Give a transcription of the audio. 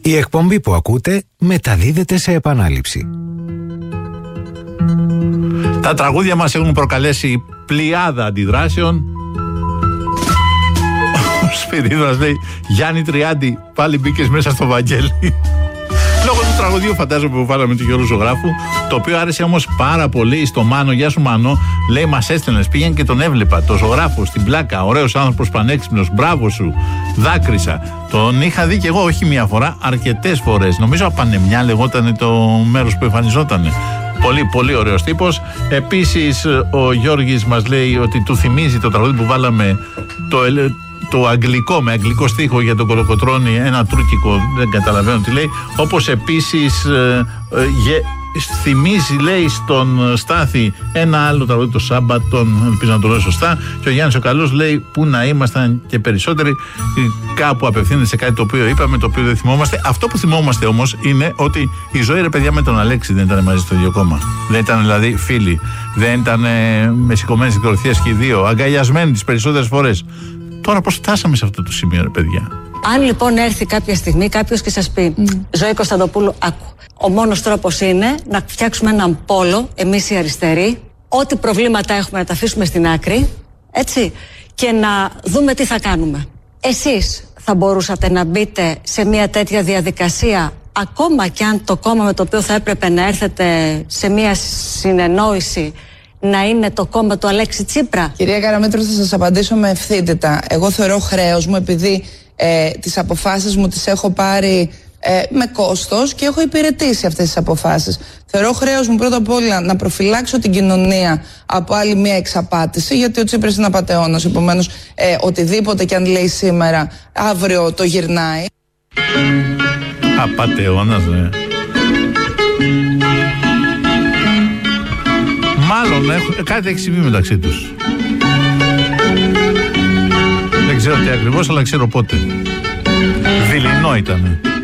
Η εκπομπή που ακούτε μεταδίδεται σε επανάληψη. Τα τραγούδια μας έχουν προκαλέσει πλειάδα αντιδράσεων. Ο Σπυρίδωνας λέει: Γιάννη Τριάντη, πάλι μπήκες μέσα στο Βαγγέλη. Λόγω του τραγουδίου, φαντάζομαι, που βάλαμε του Γιώργου Ζωγράφου, το οποίο άρεσε όμως πάρα πολύ στο Μάνο. Γεια σου, Μάνο. Λέει: μας έστελνες, πήγαινε και τον έβλεπα. Το Ζωγράφο στην πλάκα. Ωραίος άνθρωπος, πανέξυπνος. Μπράβο σου. Δάκρυσα. Τον είχα δει κι εγώ, όχι μία φορά, αρκετές φορές. Νομίζω Απανεμιά λεγόταν το μέρος που εμφανιζότανε. Πολύ, πολύ ωραίος τύπος. Επίσης, ο Γιώργης μας λέει ότι του θυμίζει το τραγούδι που βάλαμε, το αγγλικό, με αγγλικό στίχο για τον Κολοκοτρώνη, ένα τουρκικό, δεν καταλαβαίνω τι λέει. Όπως επίσης θυμίζει, λέει, στον Στάθη ένα άλλο τραγούδι, το Σάμπατον, ελπίζω να το λέω σωστά. Και ο Γιάννης ο Καλός λέει: πού να ήμασταν και περισσότεροι. Κάπου απευθύνεται σε κάτι το οποίο είπαμε, το οποίο δεν θυμόμαστε. Αυτό που θυμόμαστε όμως είναι ότι η ζωή, ρε παιδιά, με τον Αλέξη δεν ήταν μαζί στο ίδιο κόμμα. Δεν ήταν δηλαδή φίλοι. Δεν ήταν με σηκωμένες δικαιωθίες και οι δύο, αγκαλιασμένοι τις περισσότερες φορές. Τώρα πώς φτάσαμε σε αυτό το σημείο, ρε παιδιά. Αν λοιπόν έρθει κάποια στιγμή κάποιος και σας πει: Ζωή Κωνσταντοπούλου, άκου. Ο μόνος τρόπος είναι να φτιάξουμε έναν πόλο, εμείς οι αριστεροί, ό,τι προβλήματα έχουμε να τα αφήσουμε στην άκρη, έτσι, και να δούμε τι θα κάνουμε. Εσείς θα μπορούσατε να μπείτε σε μια τέτοια διαδικασία, ακόμα και αν το κόμμα με το οποίο θα έπρεπε να έρθετε σε μια συνεννόηση να είναι το κόμμα του Αλέξη Τσίπρα? Κυρία Καραμέτρου, θα σας απαντήσω με ευθύτητα. Εγώ θεωρώ χρέος μου, επειδή τις αποφάσεις μου τις έχω πάρει με κόστος και έχω υπηρετήσει αυτές τις αποφάσεις. Θεωρώ χρέος μου πρώτα απ' όλα να προφυλάξω την κοινωνία από άλλη μια εξαπάτηση, γιατί ο Τσίπρας είναι απατεώνας. Επομένως, οτιδήποτε και αν λέει σήμερα, αύριο το γυρνάει. Απατεώνας, ναι. Μάλλον κάτι έχει συμβεί μεταξύ τους. Δεν ξέρω τι ακριβώς, αλλά ξέρω πότε. Δειλινό ήτανε.